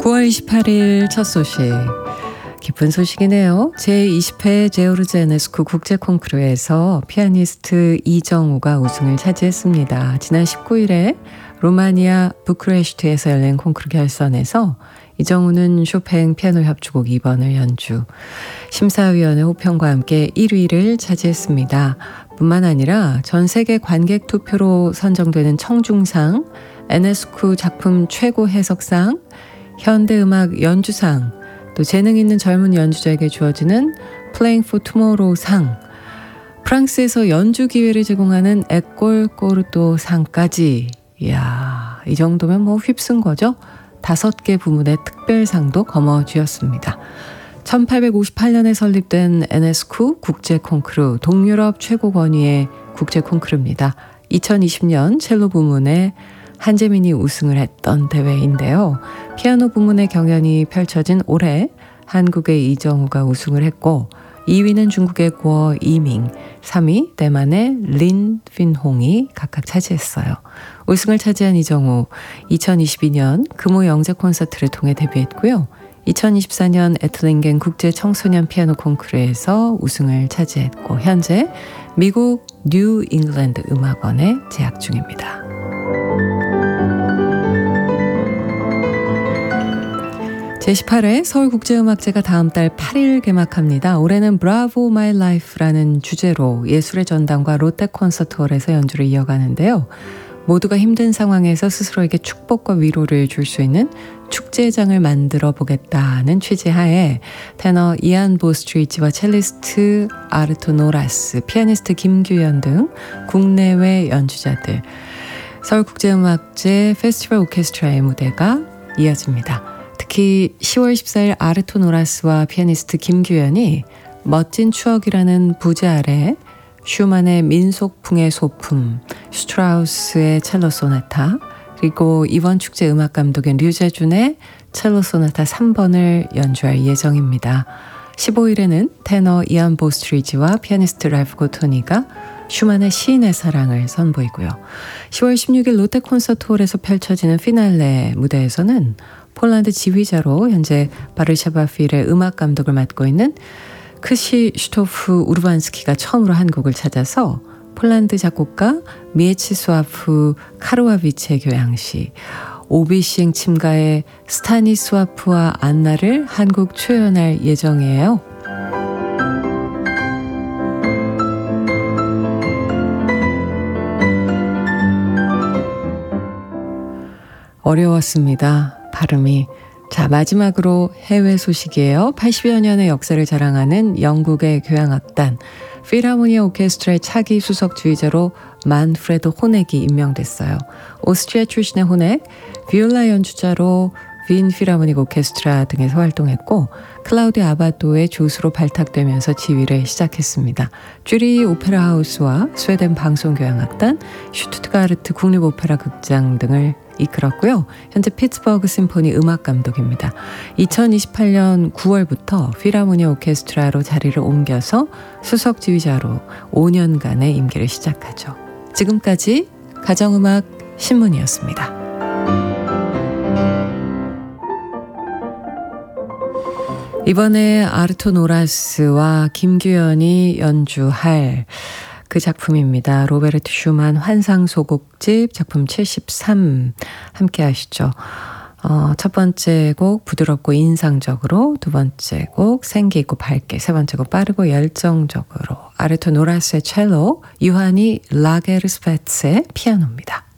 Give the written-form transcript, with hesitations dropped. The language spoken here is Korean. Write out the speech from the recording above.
9월 28일 첫 소식. 기쁜 소식이네요. 제20회 제오르즈 에네스쿠 국제 콩쿠르에서 피아니스트 이정우가 우승을 차지했습니다. 지난 19일에 로마니아 부크레슈트에서 열린 콩쿠르 결선에서 이정우는 쇼팽 피아노 협주곡 2번을 연주, 심사위원회 호평과 함께 1위를 차지했습니다. 뿐만 아니라 전 세계 관객 투표로 선정되는 청중상, 에네스쿠 작품 최고 해석상, 현대음악 연주상, 또 재능 있는 젊은 연주자에게 주어지는 Playing for Tomorrow 상, 프랑스에서 연주 기회를 제공하는 에콜 꼬르또 상까지, 이야, 이 정도면 뭐 휩쓴 거죠? 5개 부문의 특별상도 거머쥐었습니다. 1858년에 설립된 에네스쿠 국제 콩쿠르, 동유럽 최고 권위의 국제 콩쿠르입니다. 2020년 첼로 부문에 한재민이 우승을 했던 대회인데요. 피아노 부문의 경연이 펼쳐진 올해 한국의 이정우가 우승을 했고, 2위는 중국의 궈 이밍, 3위 대만의 린 핀홍이 각각 차지했어요. 우승을 차지한 이정우, 2022년 금호 영재 콘서트를 통해 데뷔했고요. 2024년 애틀링겐 국제 청소년 피아노 콩쿠르에서 우승을 차지했고, 현재 미국 뉴 잉글랜드 음악원에 재학 중입니다. 제18회 서울국제음악제가 다음 달 8일 개막합니다. 올해는 Bravo My Life라는 주제로 예술의 전당과 롯데 콘서트홀에서 연주를 이어가는데요. 모두가 힘든 상황에서 스스로에게 축복과 위로를 줄 수 있는 축제장을 만들어 보겠다는 취지하에 테너 이안 보스트리지와 첼리스트 아르토 노라스, 피아니스트 김규현 등 국내외 연주자들, 서울국제음악제 페스티벌 오케스트라의 무대가 이어집니다. 특히 10월 14일 아르토 노라스와 피아니스트 김규현이 멋진 추억이라는 부제 아래 슈만의 민속풍의 소품, 슈트라우스의 첼로 소나타, 그리고 이번 축제 음악 감독인 류재준의 첼로 소나타 3번을 연주할 예정입니다. 15일에는 테너 이안 보스트리지와 피아니스트 랄프 고토니가 슈만의 시인의 사랑을 선보이고요. 10월 16일 롯데 콘서트홀에서 펼쳐지는 피날레 무대에서는 폴란드 지휘자로 현재 바르샤바 필의 음악 감독을 맡고 있는 크시슈토프 우르반스키가 처음으로 한국을 찾아서 폴란드 작곡가 미에치스와프 카르와비치의 교향시, 오비 시행 침가의 스타니스와프와 안나를 한국 초연할 예정이에요. 어려웠습니다. 발음이. 자, 마지막으로 해외 소식이에요. 80여 년의 역사를 자랑하는 영국의 교향악단 필하모니아 오케스트라의 차기 수석 주의자로 만프레드 호넥이 임명됐어요. 오스트리아 출신의 호넥, 비올라 연주자로 빈 필하모닉 오케스트라 등에서 활동했고, 클라우디 아바도의 조수로 발탁되면서 지휘를 시작했습니다. 쥐리 오페라 하우스와 스웨덴 방송교향악단, 슈투트가르트 국립오페라 극장 등을 이끌었고요. 현재 피츠버그 심포니 음악 감독입니다. 2028년 9월부터 필하모니아 오케스트라로 자리를 옮겨서 수석 지휘자로 5년간의 임기를 시작하죠. 지금까지 가정음악 신문이었습니다. 이번에 아르토 노라스와 김규현이 연주할 그 작품입니다. 로베르트 슈만 환상소곡집 작품 73 함께 하시죠. 첫 번째 곡 부드럽고 인상적으로, 두 번째 곡 생기 있고 밝게, 세 번째 곡 빠르고 열정적으로. 아르토 노라스의 첼로, 유하니 라게르스페츠의 피아노입니다.